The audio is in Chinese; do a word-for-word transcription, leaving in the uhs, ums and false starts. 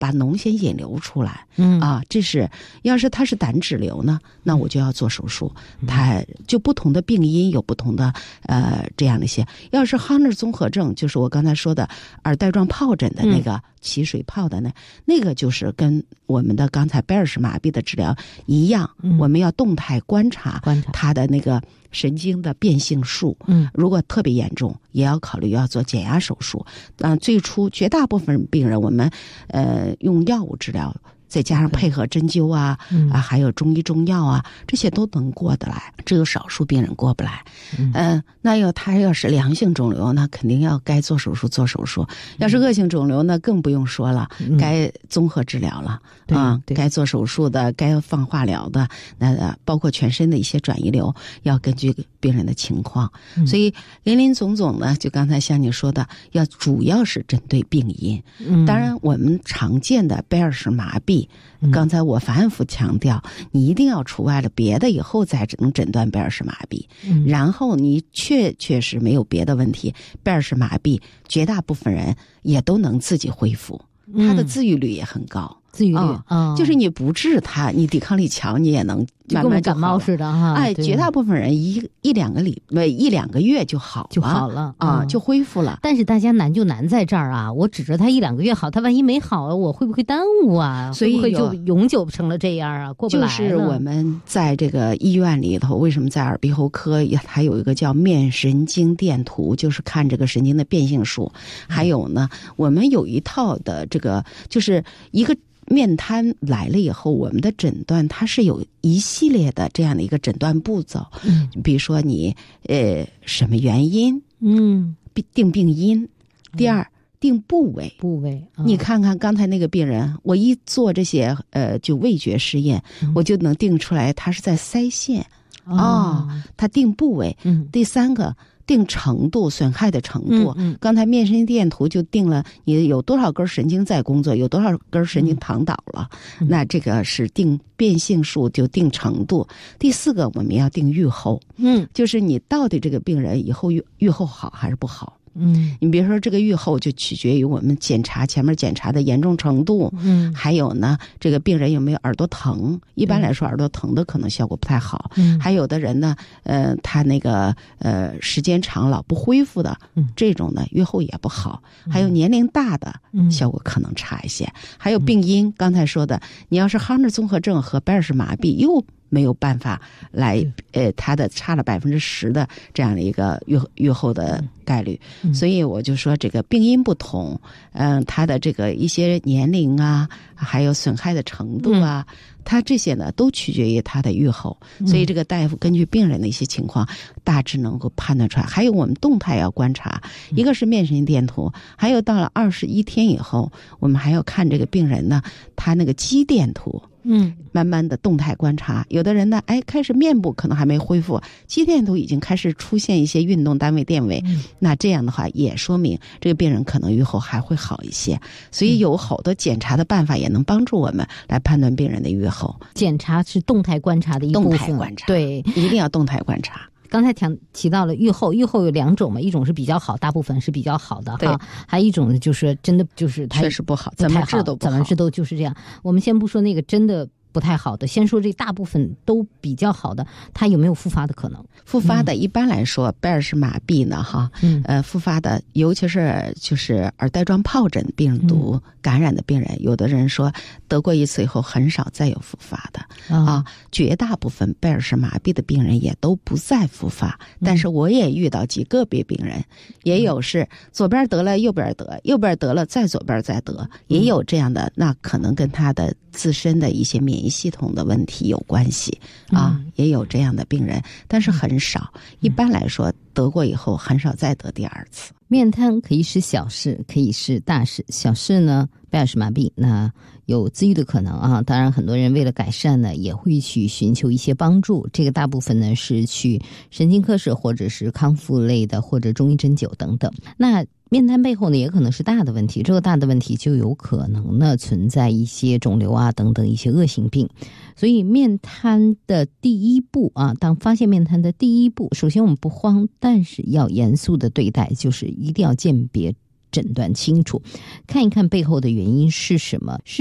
把脓先引流出来。 嗯啊，这是要是它是胆脂瘤呢，那我就要做手术。它就不同的病因有不同的呃这样的一些。要是哈纳综合症，就是我刚才说的耳带状疱疹的那个起水泡的那、嗯、那个就是跟我们的刚才贝尔氏麻痹的治疗一样，嗯、我们要动态观察观察它的那个神经的变性数。 嗯， 如果特别严重，也要考虑要做减压手术。嗯、呃，最初绝大部分病人我们呃用药物治疗。再加上配合针灸啊，嗯、啊，还有中医中药啊，这些都能过得来，只有少数病人过不来。嗯、呃，那要他要是良性肿瘤，那肯定要该做手术做手术；要是恶性肿瘤呢，更不用说了，嗯、该综合治疗了。 嗯、 啊，该做手术的，该放化疗的，那包括全身的一些转移瘤，要根据病人的情况。嗯、所以林林总总呢，就刚才像你说的，要主要是针对病因。嗯，当然我们常见的贝尔氏麻痹。刚才我反复强调，你一定要除外了别的以后再能诊断贝尔氏麻痹。嗯、然后你确确实没有别的问题，贝尔氏麻痹绝大部分人也都能自己恢复，它的自愈率也很高。 自愈率、 嗯哦、就是你不治它，你抵抗力强，你也能慢慢就好了， 就跟感冒似的哈。 哎，绝大部分人一一两个礼拜一两个月就好了， 就好了啊、 嗯， 就恢复了。 但是大家难就难在这儿啊，我指着他一两个月好，他万一没好，我会不会耽误啊？ 所以会不会就永久成了这样啊？过不来了。 就是我们在这个医院里头，为什么在耳鼻喉科还有一个叫面神经电图，就是看这个神经的变性数。还有呢，我们有一套的这个，就是一个。面瘫来了以后，我们的诊断它是有一系列的这样的一个诊断步骤。嗯，比如说你呃什么原因， 嗯， 定病因，第二、嗯、定部位， 部位。哦、 你看看刚才那个病人，我一做这些呃就味觉实验，嗯、我就能定出来他是在腮腺。哦，哦他定部位。嗯，第三个。定程度，损害的程度。嗯，嗯刚才面神经电图就定了你有多少根神经在工作，有多少根神经躺倒了。嗯、那这个是定变性数，就定程度。第四个我们要定预后。嗯，就是你到底这个病人以后预预后好还是不好。嗯，你比如说这个预后就取决于我们检查前面检查的严重程度，嗯，还有呢，这个病人有没有耳朵疼？一般来说，耳朵疼的可能效果不太好。嗯，还有的人呢，呃，他那个呃时间长老不恢复的，嗯，这种呢预后也不好。还有年龄大的，嗯，效果可能差一些。还有病因，嗯、刚才说的，你要是哈纳综合症和贝尔氏麻痹又。没有办法来，呃，它的差了百分之十的这样的一个预预后的概率，嗯、所以我就说这个病因不同，嗯、呃，它的这个一些年龄啊，还有损害的程度啊，嗯、它这些呢都取决于它的预后，所以这个大夫根据病人的一些情况，大致能够判断出来。还有我们动态要观察，一个是面神经电图，还有到了二十一天以后，我们还要看这个病人呢，他那个肌电图。嗯，慢慢的动态观察，有的人呢，哎，开始面部可能还没恢复，肌电图已经开始出现一些运动单位电位，嗯、那这样的话也说明这个病人可能预后还会好一些。所以有好多检查的办法也能帮助我们来判断病人的预后。 检查是动态观察的一部分， 动态观察， 对， 一定要动态观察。 刚才提提到了预后，预后有两种嘛，一种是比较好，大部分是比较好的哈，还有一种呢就是真的就是它确实不好，怎么治都不好， 怎么治都就是这样。我们先不说那个真的不太好的，先说这大部分都比较好的，它有没有复发的可能？ 复发的、嗯、一般来说，贝尔氏麻痹呢，哈，嗯，呃，复发的，尤其是就是耳带状疱疹病毒感染的病人，嗯、有的人说得过一次以后很少再有复发的、嗯、啊，绝大部分贝尔氏麻痹的病人也都不再复发。但是我也遇到几个别病人，嗯、也有是左边得了右边得，右边得了再左边再得，也有这样的，那可能跟他的自身的一些免疫系统的问题有关系啊，嗯、也有这样的病人，但是很少。一般来说，得过以后很少再得第二次。 面瘫可以是小事，可以是大事。小事呢，贝尔氏麻痹，那有自愈的可能啊。当然，很多人为了改善呢，也会去寻求一些帮助。这个大部分呢是去神经科室，或者是康复类的，或者中医针灸等等。那面瘫背后呢，也可能是大的问题，这个大的问题就有可能呢存在一些肿瘤啊等等一些恶性病。所以面瘫的第一步啊，当发现面瘫的第一步，首先我们不慌，但是要严肃的对待，就是一定要鉴别诊断清楚，看一看背后的原因是什么。